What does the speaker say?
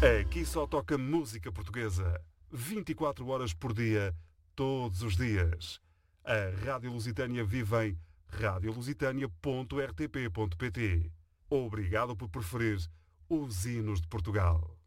Aqui só toca música portuguesa. 24 horas por dia, todos os dias. A Rádio Lusitânia vive em radiolusitania.rtp.pt. Obrigado por preferir os hinos de Portugal.